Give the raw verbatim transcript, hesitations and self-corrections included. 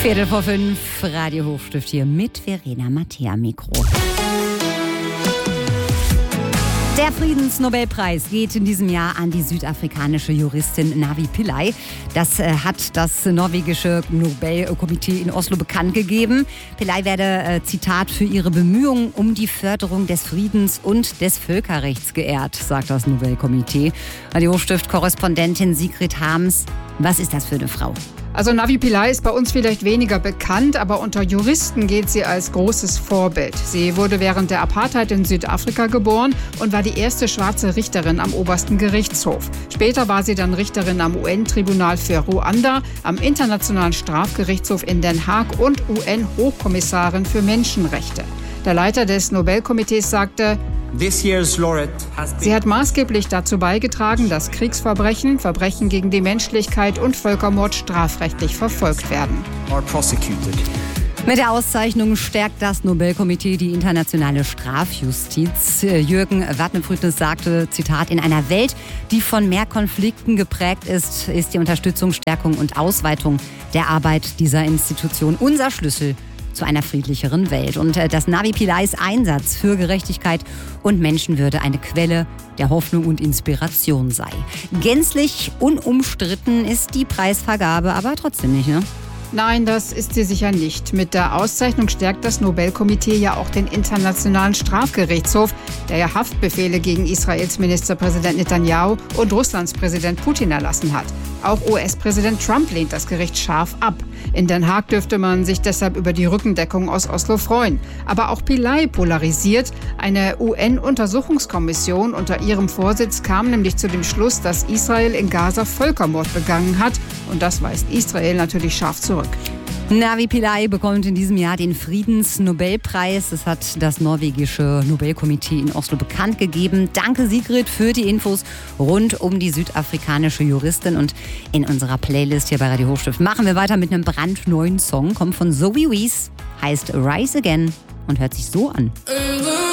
Viertel vor fünf, Radio Hochstift hier mit Verena Mattea Mikro. Der Friedensnobelpreis geht in diesem Jahr an die südafrikanische Juristin Navi Pillay. Das äh, hat das norwegische Nobelkomitee in Oslo bekannt gegeben. Pillay werde, äh, Zitat, für ihre Bemühungen um die Förderung des Friedens und des Völkerrechts geehrt, sagt das Nobelkomitee. Die Hochstift-Korrespondentin Sigrid Harms, was ist das für eine Frau? Also Navi Pillay ist bei uns vielleicht weniger bekannt, aber unter Juristen gilt sie als großes Vorbild. Sie wurde während der Apartheid in Südafrika geboren und war die erste schwarze Richterin am obersten Gerichtshof. Später war sie dann Richterin am U N-Tribunal für Ruanda, am Internationalen Strafgerichtshof in Den Haag und U N-Hochkommissarin für Menschenrechte. Der Leiter des Nobelkomitees sagte, sie hat maßgeblich dazu beigetragen, dass Kriegsverbrechen, Verbrechen gegen die Menschlichkeit und Völkermord strafrechtlich verfolgt werden. Mit der Auszeichnung stärkt das Nobelkomitee die internationale Strafjustiz. Jürgen Wattne-Frütnes sagte, Zitat, in einer Welt, die von mehr Konflikten geprägt ist, ist die Unterstützung, Stärkung und Ausweitung der Arbeit dieser Institution unser Schlüssel zu einer friedlicheren Welt. Und dass Navi Pillays Einsatz für Gerechtigkeit und Menschenwürde eine Quelle der Hoffnung und Inspiration sei. Gänzlich unumstritten ist die Preisvergabe aber trotzdem nicht, ne? Nein, das ist sie sicher nicht. Mit der Auszeichnung stärkt das Nobelkomitee ja auch den Internationalen Strafgerichtshof, der ja Haftbefehle gegen Israels Ministerpräsident Netanyahu und Russlands Präsident Putin erlassen hat. Auch U S-Präsident Trump lehnt das Gericht scharf ab. In Den Haag dürfte man sich deshalb über die Rückendeckung aus Oslo freuen. Aber auch Pillay polarisiert. Eine U N-Untersuchungskommission unter ihrem Vorsitz kam nämlich zu dem Schluss, dass Israel in Gaza Völkermord begangen hat. Und das weist Israel natürlich scharf zurück. Navi Pillay bekommt in diesem Jahr den Friedensnobelpreis. Das hat das norwegische Nobelkomitee in Oslo bekannt gegeben. Danke, Sigrid, für die Infos rund um die südafrikanische Juristin. Und in unserer Playlist hier bei Radio Hochstift machen wir weiter mit einem brandneuen Song. Kommt von Zoe Wees, heißt Rise Again und hört sich so an.